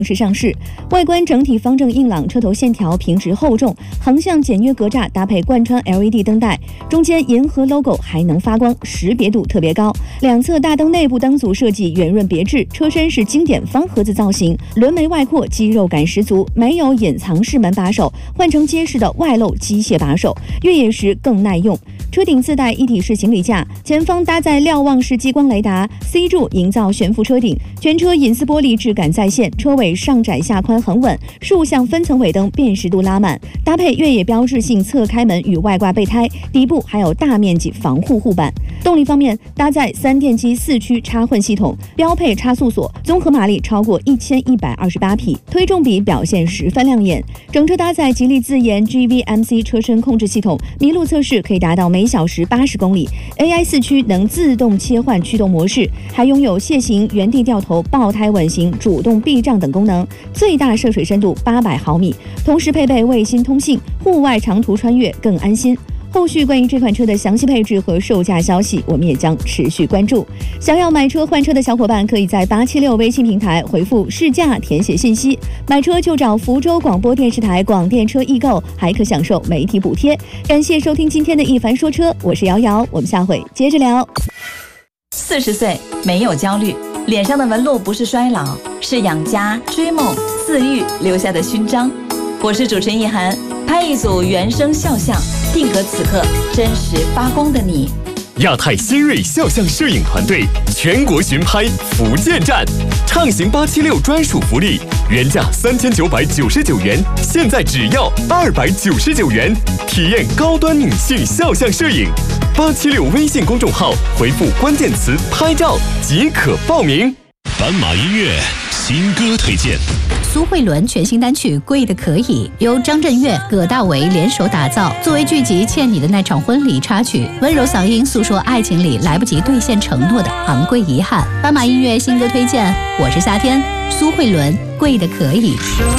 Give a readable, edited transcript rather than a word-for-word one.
式上市，外观整体方正硬朗，车头线条平直厚重，横向简约格栅搭配贯穿 LED 灯带，中间银河 logo 还能发光，识别度特别高。两侧大灯内部灯组设计圆润别致，车身是经典方盒子造型，轮眉外扩，肌肉感十足，没有隐藏式门把手，换成结实的外露机械把手，越野时更耐用。车顶自带一体式行李架，前方搭载瞭望式激光雷达 ，C 柱营造悬浮车顶，全车隐私玻璃质感再现，车尾上窄下宽很稳，竖向分层尾灯辨识度拉满，搭配越野标志性侧开门与外挂备胎，底部还有大面积防护护板。动力方面，搭载3电机4驱插混系统，标配差速锁，综合马力超过1128匹，推重比表现十分亮眼。整车搭载吉利自研 GVMC 车身控制系统，麋鹿测试可以达到每小时80公里 ，AI 4驱能自动切换驱动模式，还拥有楔形、原地掉头、爆胎稳行、主动避障等功能，最大涉水深度800毫米，同时配备卫星通信，户外长途穿越更安心。后续关于这款车的详细配置和售价消息，我们也将持续关注。想要买车换车的小伙伴，可以在876微信平台回复试驾填写信息，买车就找福州广播电视台广电车易购，还可享受媒体补贴。感谢收听今天的一凡说车，我是瑶瑶，我们下回接着聊。 40岁没有焦虑，脸上的纹路不是衰老，是养家、追梦、自愈留下的勋章。我是主持人易涵，拍一组原声肖像，定格此刻真实发光的你。 亚太新锐肖像摄影团队全国巡拍福建站，畅行876专属福利，原价3999元，现在只要299元，体验高端女性肖像摄影。876微信公众号回复关键词拍照即可报名。 斑马音乐新歌推荐。 苏慧伦全新单曲《贵的可以》由张震岳、葛大为联手打造，作为剧集《欠你的那场婚礼》插曲，温柔嗓音诉说爱情里来不及兑现承诺的昂贵遗憾。斑马音乐新歌推荐，我是夏天，苏慧伦《贵的可以》。